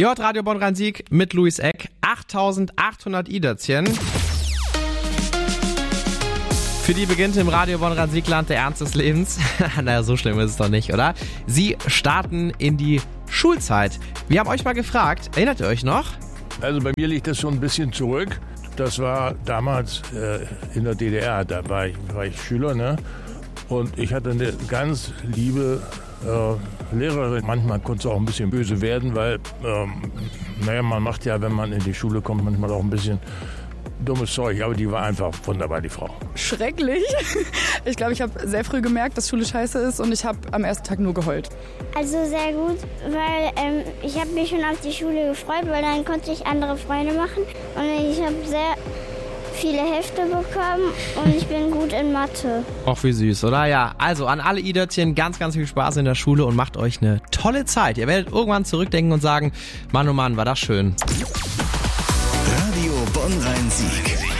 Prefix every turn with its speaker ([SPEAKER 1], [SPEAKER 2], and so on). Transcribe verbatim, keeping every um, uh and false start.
[SPEAKER 1] Ihr hört Radio Bonn-Rhein-Sieg mit Luis Eck. achttausendachthundert i-Dötzchen. Für die beginnt im Radio Bonn-Rhein-Sieg-Land der Ernst des Lebens. Naja, so schlimm ist es doch nicht, oder? Sie starten in die Schulzeit. Wir haben euch mal gefragt, erinnert ihr euch noch?
[SPEAKER 2] Also bei mir liegt das schon ein bisschen zurück. Das war damals äh, in der D D R, da war ich, war ich Schüler, ne? Und ich hatte eine ganz liebe äh, Lehrerin. Manchmal konnte es auch ein bisschen böse werden, weil, ähm, naja, man macht ja, wenn man in die Schule kommt, manchmal auch ein bisschen dummes Zeug. Aber die war einfach wunderbar, die Frau.
[SPEAKER 3] Schrecklich. Ich glaube, ich habe sehr früh gemerkt, dass Schule scheiße ist und ich habe am ersten Tag nur geheult.
[SPEAKER 4] Also sehr gut, weil ähm, ich habe mich schon auf die Schule gefreut, weil dann konnte ich andere Freunde machen. Und ich habe sehr viele Hefte bekommen und ich bin gut in Mathe.
[SPEAKER 1] Och, wie süß, oder? Ja, also an alle i-Dötzchen ganz, ganz viel Spaß in der Schule und macht euch eine tolle Zeit. Ihr werdet irgendwann zurückdenken und sagen, Mann, oh Mann, war das schön.
[SPEAKER 5] Radio Bonn-Rhein-Sieg.